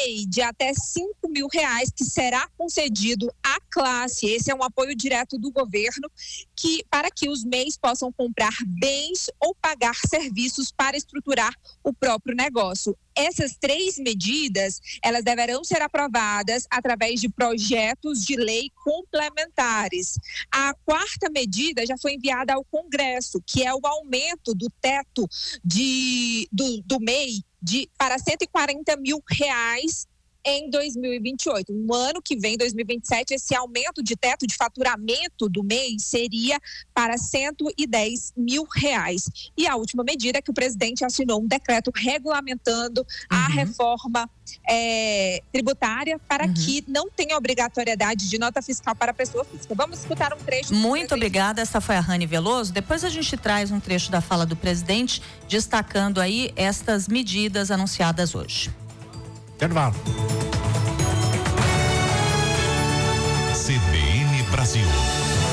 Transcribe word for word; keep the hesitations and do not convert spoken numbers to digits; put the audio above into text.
MEI de até cinco mil reais que será concedido à classe. Esse é um apoio direto do governo que, para que os MEIs possam comprar bens ou pagar serviços para estruturar o próprio negócio. Essas três medidas, elas deverão ser aprovadas através de projetos de lei complementares. A quarta medida já foi enviada ao Congresso, que é o aumento do teto de, do, do MEI de, para cento e quarenta mil reais em dois mil e vinte e oito. No ano que vem, dois mil e vinte e sete, esse aumento de teto de faturamento do mês seria para cento e dez mil reais. E a última medida é que o presidente assinou um decreto regulamentando uhum. a reforma é, tributária para uhum. que não tenha obrigatoriedade de nota fiscal para a pessoa física. Vamos escutar um trecho. Muito obrigada, essa foi a Rani Veloso. Depois a gente traz um trecho da fala do presidente, destacando aí estas medidas anunciadas hoje. Intervalo. C B N Brasil.